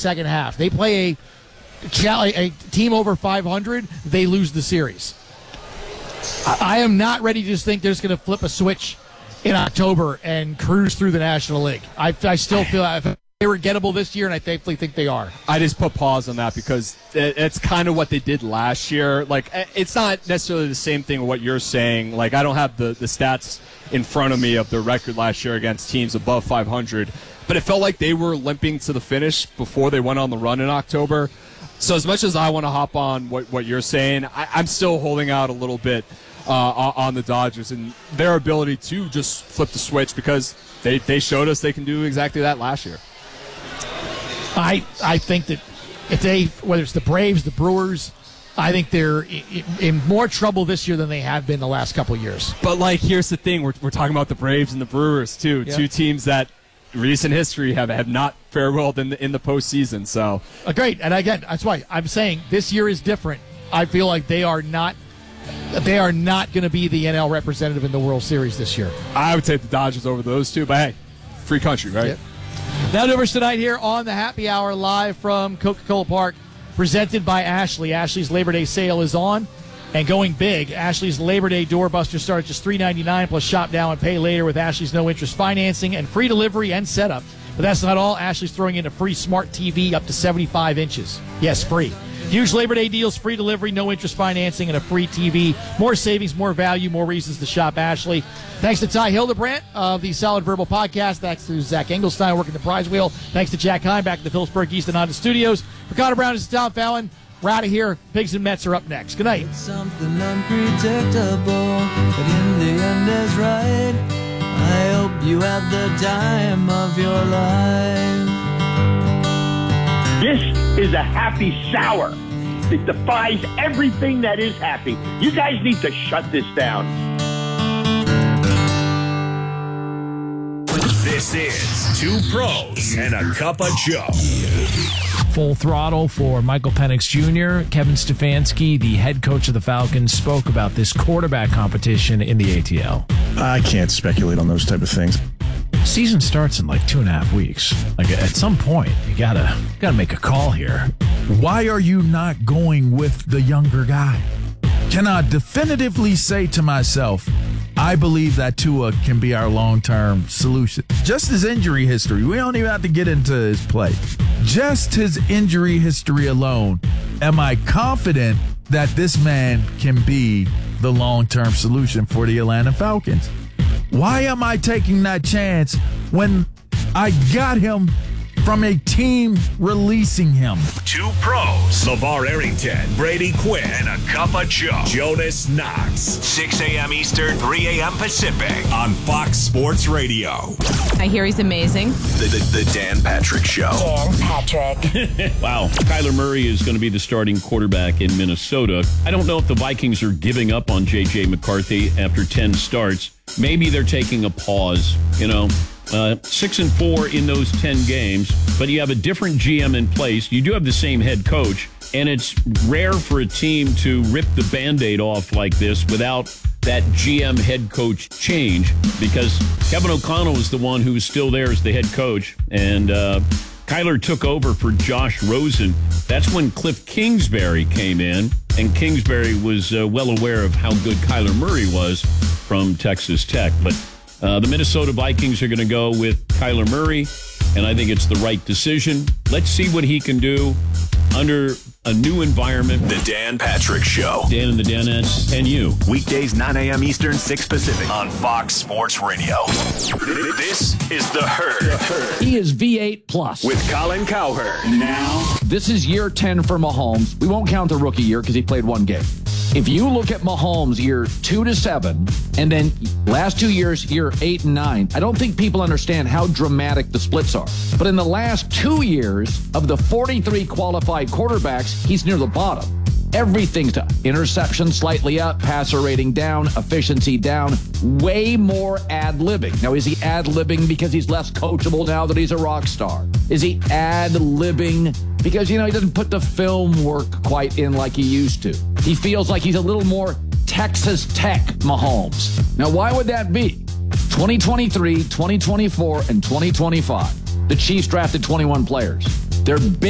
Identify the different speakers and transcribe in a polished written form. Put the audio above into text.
Speaker 1: second half. They play a team over 500, they lose the series. I am not ready to just think they're just going to flip a switch in October and cruise through the National League. I still feel they were gettable this year, and I thankfully think they are.
Speaker 2: I just put pause on that because it's kind of what they did last year. Like, it's not necessarily the same thing with what you're saying. Like, I don't have the stats in front of me of their record last year against teams above 500, but it felt like they were limping to the finish before they went on the run in October. So as much as I want to hop on what you're saying, I'm still holding out a little bit on the Dodgers and their ability to just flip the switch because they showed us they can do exactly that last year.
Speaker 1: I think that if whether it's the Braves, the Brewers, I think they're in more trouble this year than they have been the last couple of years.
Speaker 2: But, like, here's the thing. We're talking about the Braves and the Brewers, too. Yep. Two teams that recent history have not fared well in the postseason. So
Speaker 1: great. And, again, that's why I'm saying this year is different. I feel like they are not going to be the NL representative in the World Series this year.
Speaker 2: I would take the Dodgers over those two. But, hey, free country, right?
Speaker 1: Yep. Now to us tonight here on the Happy Hour live from Coca-Cola Park, presented by Ashley. Ashley's Labor Day sale is on and going big. Ashley's Labor Day doorbuster starts just $3.99 plus shop now and pay later with Ashley's no-interest financing and free delivery and setup. But that's not all. Ashley's throwing in a free smart TV up to 75 inches. Yes, free. Huge Labor Day deals, free delivery, no-interest financing, and a free TV. More savings, more value, more reasons to shop Ashley. Thanks to Ty Hildebrandt of the Solid Verbal Podcast. Thanks to Zach Engelstein working the prize wheel. Thanks to Jack Hine back at the Phillipsburg East and Honda Studios. For Connor Brown, this is Tom Fallon. We're out of here. Pigs and Mets are up next. Good night.
Speaker 3: It's something unpredictable, but in the end is right. I hope you had the time of your life.
Speaker 4: This is a happy sour. It defies everything that is happy. You guys need to shut this down.
Speaker 5: This is Two Pros and a Cup of Joe.
Speaker 6: Full throttle for Michael Penix Jr. Kevin Stefanski, the head coach of the Falcons, spoke about this quarterback competition in the ATL.
Speaker 7: I can't speculate on those type of things.
Speaker 6: Season starts in like 2.5 weeks. Like, at some point, you gotta make a call here.
Speaker 8: Why are you not going with the younger guy? Can I definitively say to myself, I believe that Tua can be our long-term solution? Just his injury history. We don't even have to get into his play. Just his injury history alone. Am I confident that this man can be the long-term solution for the Atlanta Falcons? Why am I taking that chance when I got him from a team releasing him?
Speaker 5: Two Pros, LeVar Arrington, Brady Quinn, and a Cup of Joe. Jonas Knox. 6 a.m. Eastern, 3 a.m. Pacific on Fox Sports Radio.
Speaker 9: I hear he's amazing.
Speaker 5: The Dan Patrick Show.
Speaker 9: Dan Patrick.
Speaker 10: Wow. Kyler Murray is going to be the starting quarterback in Minnesota. I don't know if the Vikings are giving up on J.J. McCarthy after 10 starts. Maybe they're taking a pause, 6-4 in those 10 games, but you have a different GM in place. You do have the same head coach, and it's rare for a team to rip the Band-Aid off like this without that GM head coach change, because Kevin O'Connell is the one who's still there as the head coach, and Kyler took over for Josh Rosen. That's when Cliff Kingsbury came in, and Kingsbury was well aware of how good Kyler Murray was from Texas Tech. But the Minnesota Vikings are going to go with Kyler Murray, and I think it's the right decision. Let's see what he can do under a new environment.
Speaker 5: The Dan Patrick Show.
Speaker 10: Dan and the Danettes and you.
Speaker 5: Weekdays 9 a.m. Eastern, 6 Pacific on Fox Sports Radio. This is The Herd.
Speaker 11: He is V8 plus.
Speaker 5: With Colin Cowherd.
Speaker 11: Now, this is year 10 for Mahomes. We won't count the rookie year because he played one game. If you look at Mahomes year 2 to 7, and then last 2 years, year 8 and 9, I don't think people understand how dramatic the splits are. But in the last 2 years, of the 43 qualified quarterbacks, he's near the bottom. Everything's to interception slightly up, passer rating down, efficiency down, way more ad-libbing. Now, is he ad-libbing because he's less coachable now that he's a rock star? Is he ad-libbing because, he doesn't put the film work quite in like he used to? He feels like he's a little more Texas Tech Mahomes. Now, why would that be? 2023, 2024, and 2025. The Chiefs drafted 21 players. They're big.